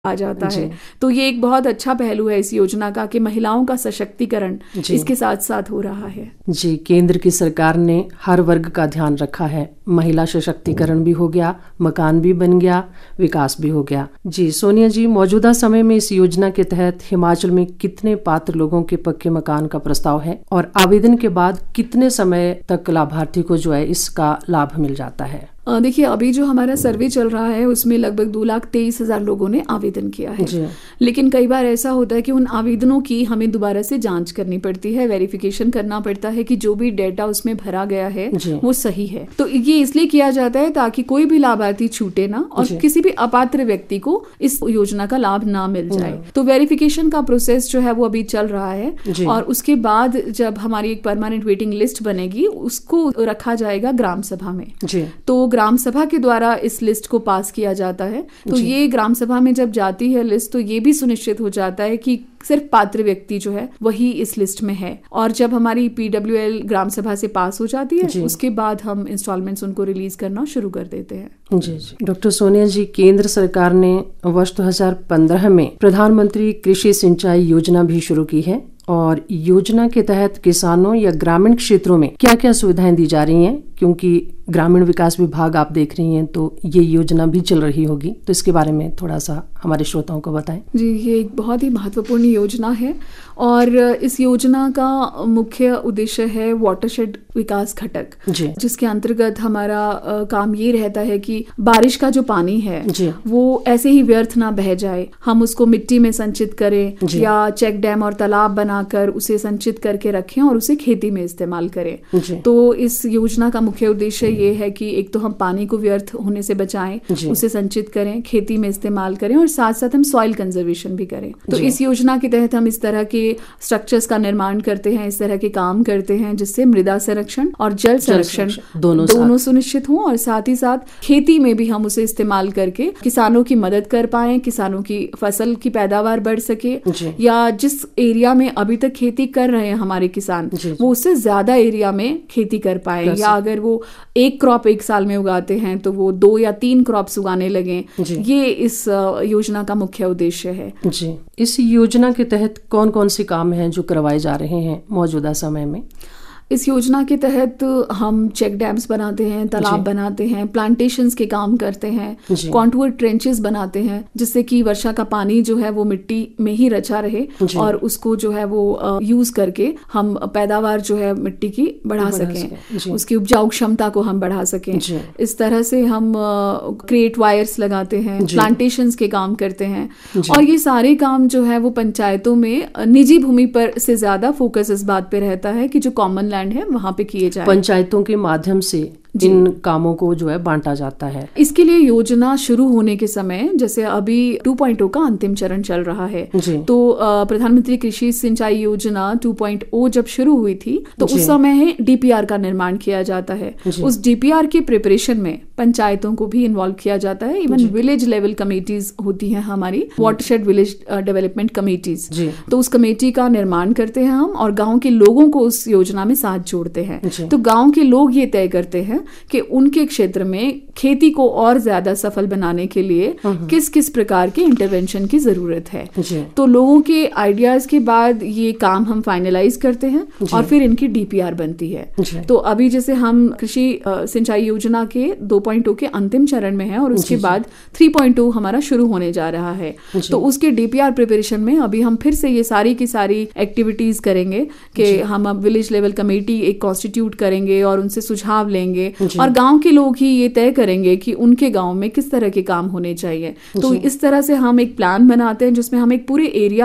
आ जाता है। तो ये एक बहुत अच्छा पहलू है इस योजना का कि महिलाओं का सशक्तिकरण इसके साथ साथ हो रहा है। जी, केंद्र की सरकार ने हर वर्ग का ध्यान रखा है। महिला सशक्तिकरण भी हो गया, मकान भी बन गया, विकास भी हो गया। जी सोनिया जी, मौजूदा समय में इस योजना के तहत हिमाचल में कितने पात्र लोगों के पक्के मकान का प्रस्ताव है और आवेदन के बाद कितने समय तक लाभार्थी को जो है इसका लाभ मिल जाता है? देखिए, अभी जो हमारा सर्वे चल रहा है उसमें लगभग 2,23,000 लोगों ने आवेदन किया है। लेकिन कई बार ऐसा होता है कि उन आवेदनों की हमें दोबारा से जांच करनी पड़ती है, वेरिफिकेशन करना पड़ता है कि जो भी डेटा उसमें भरा गया है वो सही है। तो ये इसलिए किया जाता है ताकि कोई भी लाभार्थी छूटे ना और किसी भी अपात्र व्यक्ति को इस योजना का लाभ ना मिल जाए। तो वेरिफिकेशन का प्रोसेस जो है वो अभी चल रहा है और उसके बाद जब हमारी एक परमानेंट वेटिंग लिस्ट बनेगी उसको रखा जाएगा ग्राम सभा में। तो ग्राम सभा के द्वारा इस लिस्ट को पास किया जाता है। तो ये ग्राम सभा में जब जाती है लिस्ट तो ये भी सुनिश्चित हो जाता है कि सिर्फ पात्र व्यक्ति जो है वही इस लिस्ट में है। और जब हमारी PWL ग्राम सभा से पास हो जाती है उसके बाद हम इंस्टॉलमेंट्स उनको रिलीज करना शुरू कर देते हैं। जी। डॉक्टर सोनिया जी, केंद्र सरकार ने वर्ष 2015 में प्रधानमंत्री कृषि सिंचाई योजना भी शुरू की है और योजना के तहत किसानों या ग्रामीण क्षेत्रों में क्या क्या सुविधाएं दी जा रही हैं? क्योंकि ग्रामीण विकास विभाग आप देख रही हैं तो ये योजना भी चल रही होगी, तो इसके बारे में थोड़ा सा हमारे श्रोताओं को बताएं। जी, ये एक बहुत ही महत्वपूर्ण योजना है और इस योजना का मुख्य उद्देश्य है वाटरशेड विकास घटक, जिसके अंतर्गत हमारा काम ये रहता है कि बारिश का जो पानी है वो ऐसे ही व्यर्थ ना बह जाए, हम उसको मिट्टी में संचित करें या चेक डैम और तालाब बनाकर उसे संचित करके रखें और उसे खेती में इस्तेमाल करें। तो इस योजना का मुख्य उद्देश्य ये है कि एक तो हम पानी को व्यर्थ होने से बचाएं, उसे संचित करें, खेती में इस्तेमाल करें और साथ साथ हम सॉइल कंजर्वेशन भी करें। तो इस योजना के तहत हम इस तरह के स्ट्रक्चर्स का निर्माण करते हैं, इस तरह के काम करते हैं जिससे मृदा संरक्षण और जल संरक्षण दोनों सुनिश्चित हों और साथ ही साथ खेती में भी हम उसे इस्तेमाल करके किसानों की मदद कर पाए, किसानों की फसल की पैदावार बढ़ सके या जिस एरिया में अभी तक खेती कर रहे हैं हमारे किसान वो उससे ज्यादा एरिया में खेती कर पाए, या अगर वो एक क्रॉप एक साल में उगाते हैं तो वो 2 या 3 क्रॉप्स उगाने लगे। ये इस योजना का मुख्य उद्देश्य है। जी, इस योजना के तहत कौन कौन से काम हैं जो करवाए जा रहे हैं मौजूदा समय में? इस योजना के तहत हम चेक डैम्स बनाते हैं, तालाब बनाते हैं, प्लांटेशंस के काम करते हैं, कॉन्टूर ट्रेंचेस बनाते हैं जिससे कि वर्षा का पानी जो है वो मिट्टी में ही रचा रहे और उसको जो है वो यूज करके हम पैदावार जो है मिट्टी की बढ़ा सकें, उसकी उपजाऊ क्षमता को हम बढ़ा सकें। इस तरह से हम क्रिएट वायर्स लगाते हैं, प्लांटेशंस के काम करते हैं और ये सारे काम जो है वो पंचायतों में निजी भूमि पर से ज्यादा फोकस इस बात पे रहता है कि जो कॉमन लैंड है वहां पे किए जाए। पंचायतों के माध्यम से इन कामों को जो है बांटा जाता है। इसके लिए योजना शुरू होने के समय जैसे अभी 2.0 का अंतिम चरण चल रहा है तो प्रधानमंत्री कृषि सिंचाई योजना 2.0 जब शुरू हुई थी तो उस समय DPR का निर्माण किया जाता है। उस DPR के प्रिपरेशन में पंचायतों को भी इन्वॉल्व किया जाता है। इवन विलेज लेवल कमेटीज होती हैं हमारी, वाटरशेड विलेज डेवलपमेंट कमेटीज, तो उस कमेटी का निर्माण करते हैं हम और गाँव के लोगों को उस योजना में साथ जोड़ते हैं। तो गाँव के लोग ये तय करते हैं कि उनके क्षेत्र में खेती को और ज्यादा सफल बनाने के लिए किस किस प्रकार के इंटरवेंशन की जरूरत है। तो लोगों के आइडियाज के बाद ये काम हम फाइनलाइज करते हैं और फिर इनकी DPR बनती है। तो अभी जैसे हम कृषि सिंचाई योजना के 2.0 के अंतिम चरण में है और उसके बाद 3.0 हमारा शुरू होने जा रहा है। तो उसके DPR प्रिपरेशन में अभी हम फिर से ये सारी की सारी एक्टिविटीज करेंगे कि हम अब विलेज लेवल कमेटी एक कॉन्स्टिट्यूट करेंगे और उनसे सुझाव लेंगे और गांव के लोग ही ये तय करेंगे कि उनके गांव में किस तरह के काम होने चाहिए। तो इस तरह से हम एक प्लान बनाते हैं जिसमें हम एक पूरे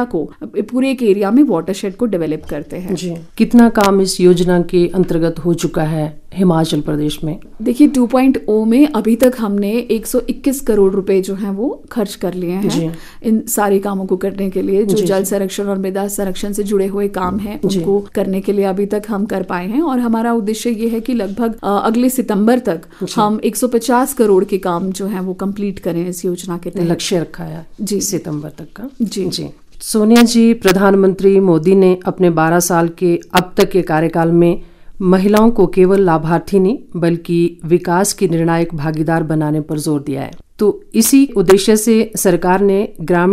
एरिया में वाटरशेड को डेवलप करते हैं। कितना काम इस योजना के अंतर्गत हो चुका है हिमाचल प्रदेश में? देखिए, 2.0 में अभी तक हमने 121 करोड़ रुपए जो हैं वो खर्च कर लिए हैं इन सारे कामों को करने के लिए। जो जल संरक्षण और मृदा संरक्षण से जुड़े हुए काम हैं उनको करने के लिए अभी तक हम कर पाए हैं और हमारा उद्देश्य ये है कि लगभग अगले सितंबर तक हम 150 करोड़ के काम जो है वो कंप्लीट करें इस योजना के तहत। लक्ष्य रखा है सितंबर तक का। जी सोनिया जी, प्रधानमंत्री मोदी ने अपने 12 साल के अब तक के कार्यकाल में महिलाओं को केवल लाभार्थी नहीं बल्कि विकास की निर्णायक भागीदार बनाने पर जोर दिया है। तो इसी उद्देश्य से सरकार ने ग्रामीण